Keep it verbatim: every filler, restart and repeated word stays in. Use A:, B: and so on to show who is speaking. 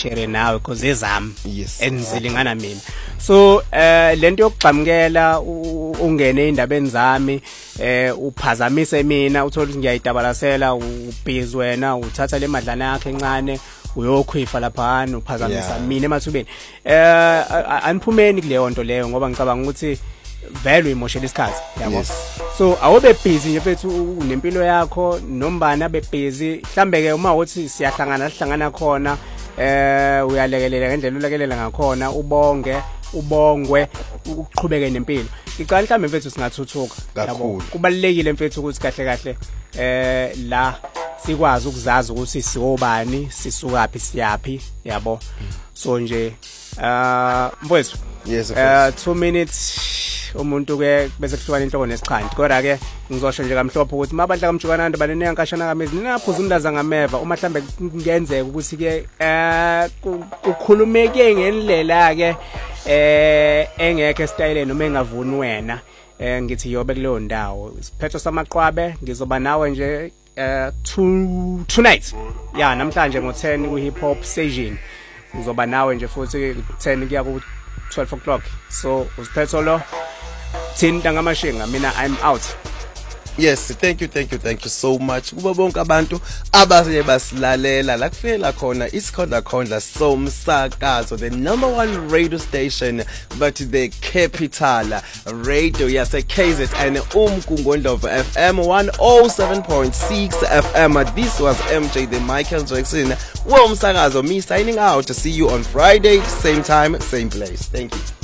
A: ngishare nawe because ezami
B: Yes,
A: enzilingana mina. So eh lento yokugxamukela ungene indabeni zami eh uphazamise mina uthola ukuthi ngiyayidabalasela ubhizi wena uthatha le madlana yakhe encane uyokhwifa lapha uphazamisa mina emathubeni. Eh aniphumeni kuleyo nto leyo ngoba ngicabanga ukuthi vele uimoshela isikhathi yabo. So awube busy nje mfethu unempilo yakho nombani abe busy mhlambe ke uma uthi siyahlangana sihlangana khona eh uyalekelela ngendlela ulekelela ngakhona ubonge ubongwe uqhubeke nempilo. Ngicela mhlambe mfethu singathuthuka yabo. Kubalekile mfethu ukuthi kahle kahle eh la sikwazi ukuzazi ukuthi siobani sisukaphi siyapi yabo. So nje uh mfethu
B: yes
A: uh two minutes umuntu ke bese kuhlukana inhloko nesichandi kodwa ke ngizosho nje kamhlophe ukuthi mabandla kamjukananda banene yankashana kamezi ninaphuza umndaza ngameva uma mhlambe kungenzeka ukuthi ke eh ukukhulumeke ngendlela ke eh engeke style noma engavuni wena eh ngithi yobe kuleyo ndawo isiphetho samaqhwabe ngizoba nawe nje eh tonight ya namhlanje ngo ten ku hip hop session ngizoba nawe nje futhi ten kuya ku twelve o'clock so usiphetho lo thinta ngamashinga mina I'm out.
B: Yes, thank you, thank you, thank you so much. Kuba bonke abantu abaye basilalela la kufela khona isikhondla khondla somsakazo, the number one radio station but the capital radio yase K Z N uMgungundlovu F M one oh seven point six F M. This was M J the Michael Jackson womsakazo, me signing out. See you on Friday, same time, same place. Thank you.